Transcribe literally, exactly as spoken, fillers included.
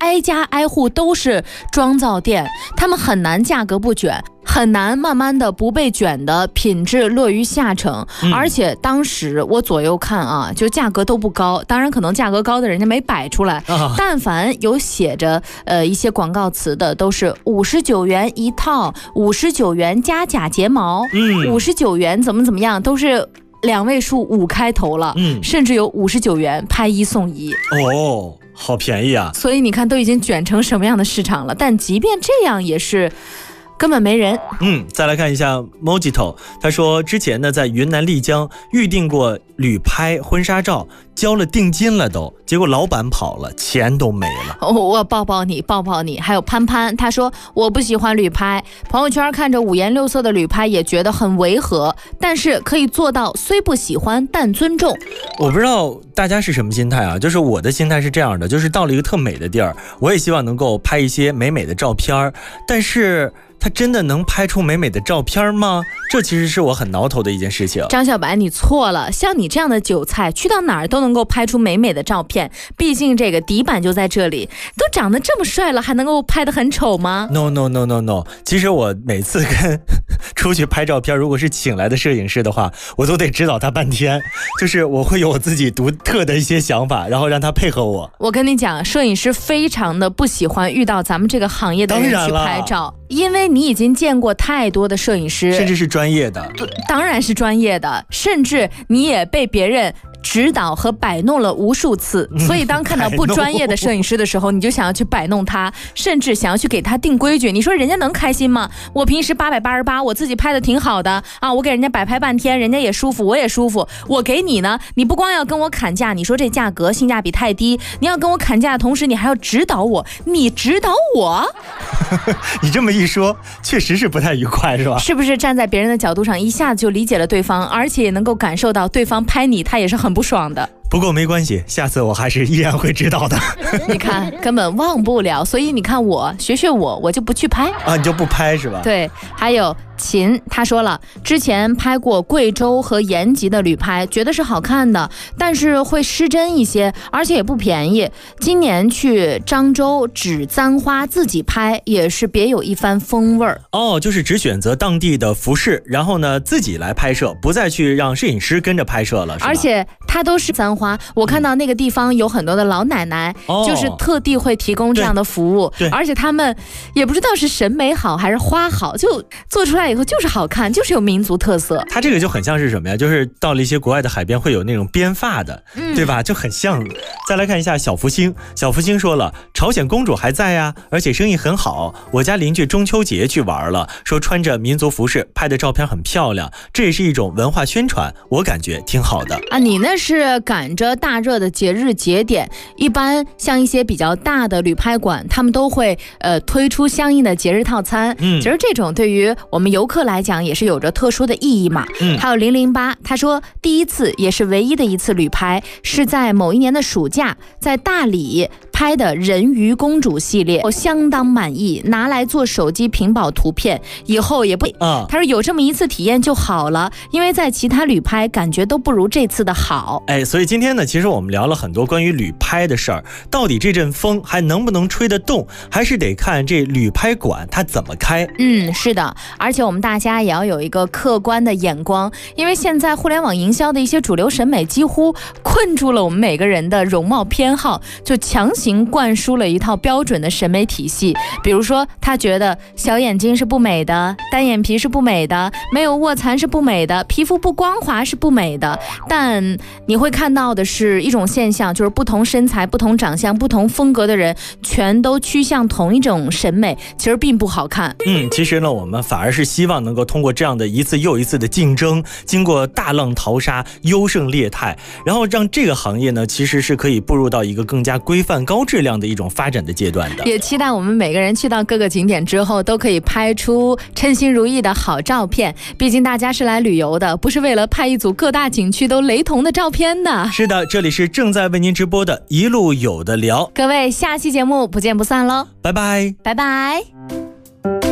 挨家挨户都是妆造店，他们很难价格不卷，很难慢慢的不被卷的品质落于下乘、嗯、而且当时我左右看啊，就价格都不高，当然可能价格高的人家没摆出来、啊、但凡有写着呃一些广告词的都是五十九元一套，五十九元加假睫毛，五十九元怎么怎么样，都是两位数五开头了，嗯，甚至有五十九元拍一送一哦，好便宜啊！ 所以你看都已经卷成什么样的市场了，但即便这样也是根本没人。 嗯，再来看一下 Mojito， 他说之前呢在云南丽江预定过旅拍婚纱照，交了定金了都，结果老板跑了，钱都没了。 哦、我抱抱你抱抱你。还有潘潘，他说我不喜欢旅拍，朋友圈看着五颜六色的旅拍也觉得很违和，但是可以做到虽不喜欢但尊重。 我不知道大家是什么心态啊，就是我的心态是这样的，就是到了一个特美的地儿，我也希望能够拍一些美美的照片，但是他真的能拍出美美的照片吗？这其实是我很挠头的一件事情。 张小白，你错了，像你这样的韭菜去到哪儿都能够拍出美美的照片，毕竟这个底板就在这里，都长得这么帅了还能够拍得很丑吗？ No no no no no， 其实我每次跟出去拍照片，如果是请来的摄影师的话，我都得指导他半天，就是我会有我自己独特的一些想法，然后让他配合我。 我跟你讲，摄影师非常的不喜欢遇到咱们这个行业的人去拍照，因为你已经见过太多的摄影师， 甚至是专业的， 当然是专业的，甚至你也被别人指导和摆弄了无数次，所以当看到不专业的摄影师的时候，你就想要去摆弄他，甚至想要去给他定规矩。你说人家能开心吗？我平时八百八十八，我自己拍的挺好的啊，我给人家摆拍半天，人家也舒服，我也舒服。我给你呢，你不光要跟我砍价，你说这价格性价比太低，你要跟我砍价的同时，你还要指导我，你指导我？ 你这么一说，确实是不太愉快，是吧？ 是不是站在别人的角度上，一下子就理解了对方，而且也能够感受到对方拍你，他也是很不爽的。 不过没关系，下次我还是依然会知道的。 你看，根本忘不了，所以你看我学学我，我就不去拍啊，你就不拍是吧？ 对，还有秦，他说了，之前拍过贵州和延吉的旅拍，觉得是好看的，但是会失真一些，而且也不便宜。今年去漳州纸簪花自己拍，也是别有一番风味儿。 哦，就是只选择当地的服饰，然后呢自己来拍摄，不再去让摄影师跟着拍摄了，是吧？ 而且它都是簪花。我看到那个地方有很多的老奶奶、嗯、就是特地会提供这样的服务，而且他们也不知道是审美好还是花好，就做出来以后就是好看，就是有民族特色。 它这个就很像是什么呀？就是到了一些国外的海边会有那种编发的、嗯、对吧？就很像。再来看一下小福星，小福星说了，朝鲜公主还在呀，而且生意很好。我家邻居中秋节去玩了，说穿着民族服饰拍的照片很漂亮，这也是一种文化宣传，我感觉挺好的啊。你那是赶着大热的节日节点，一般像一些比较大的旅拍馆，他们都会呃推出相应的节日套餐。嗯，其实这种对于我们游客来讲也是有着特殊的意义嘛。嗯，还有零零八，他说第一次也是唯一的一次旅拍，是在某一年的暑假，在大理拍的人鱼公主系列，我相当满意，拿来做手机屏保图片，以后也不啊。他说有这么一次体验就好了，因为在其他旅拍感觉都不如这次的好。 哎，所以今天呢，其实我们聊了很多关于旅拍的事儿，到底这阵风还能不能吹得动，还是得看这旅拍馆它怎么开。 嗯，是的，而且我们大家也要有一个客观的眼光，因为现在互联网营销的一些主流审美几乎困住了我们每个人的容貌偏好，就强行灌输了一套标准的审美体系。比如说他觉得小眼睛是不美的，单眼皮是不美的，没有卧蚕是不美的，皮肤不光滑是不美的，但你会看到的是一种现象，就是不同身材、不同长相、不同风格的人全都趋向同一种审美，其实并不好看。 嗯，其实呢，我们反而是希望能够通过这样的一次又一次的竞争，经过大浪淘沙，优胜劣汰，然后让这个行业呢，其实是可以步入到一个更加规范、高质量的一种发展的阶段的。 也期待我们每个人去到各个景点之后，都可以拍出称心如意的好照片。毕竟大家是来旅游的，不是为了拍一组各大景区都雷同的照片的。 是的，这里是正在为您直播的一路有的聊， 各位下期节目不见不散喽， 拜拜， 拜拜。